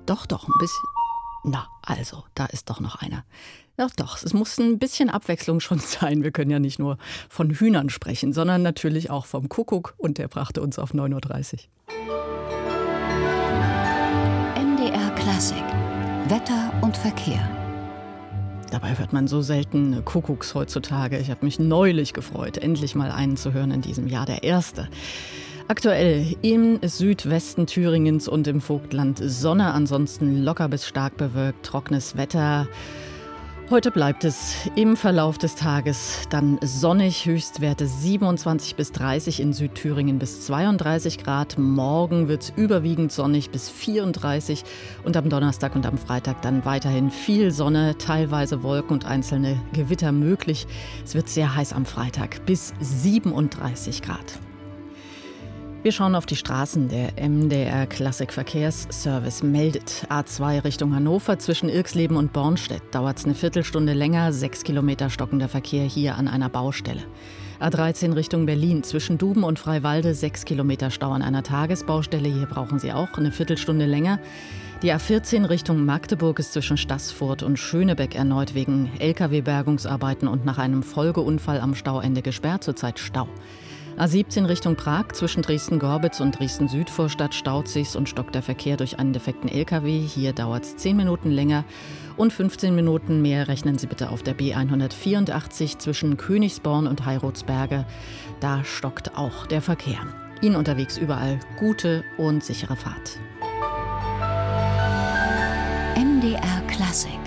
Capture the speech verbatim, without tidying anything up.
Doch, doch, ein bisschen. Na, also, da ist doch noch einer. Ja, doch, es muss ein bisschen Abwechslung schon sein. Wir können ja nicht nur von Hühnern sprechen, sondern natürlich auch vom Kuckuck. Und der brachte uns auf neun Uhr dreißig. M D R Klassik. Wetter und Verkehr. Dabei hört man so selten Kuckucks heutzutage. Ich habe mich neulich gefreut, endlich mal einen zu hören in diesem Jahr, der erste. Aktuell im Südwesten Thüringens und im Vogtland Sonne, ansonsten locker bis stark bewölkt, trockenes Wetter. Heute bleibt es im Verlauf des Tages dann sonnig, Höchstwerte siebenundzwanzig bis dreißig, in Südthüringen bis zweiunddreißig Grad. Morgen wird es überwiegend sonnig bis vierunddreißig und am Donnerstag und am Freitag dann weiterhin viel Sonne, teilweise Wolken und einzelne Gewitter möglich. Es wird sehr heiß am Freitag bis siebenunddreißig Grad. Wir schauen auf die Straßen. Der M D R Klassikverkehrsservice meldet: A zwei Richtung Hannover zwischen Irxleben und Bornstedt dauert es eine Viertelstunde länger, sechs Kilometer stockender Verkehr hier an einer Baustelle. A dreizehn Richtung Berlin zwischen Duben und Freiwalde, sechs Kilometer Stau an einer Tagesbaustelle, hier brauchen Sie auch eine Viertelstunde länger. Die A vierzehn Richtung Magdeburg ist zwischen Staßfurt und Schönebeck erneut wegen L K W-Bergungsarbeiten und nach einem Folgeunfall am Stauende gesperrt, zurzeit Stau. A siebzehn Richtung Prag zwischen Dresden-Gorbitz und Dresden-Südvorstadt staut sich's und stockt der Verkehr durch einen defekten L K W. Hier dauert es zehn Minuten länger und fünfzehn Minuten mehr rechnen Sie bitte auf der B hundertvierundachtzig zwischen Königsborn und Heirotsberge. Da stockt auch der Verkehr. Ihnen unterwegs überall gute und sichere Fahrt. M D R Klassik.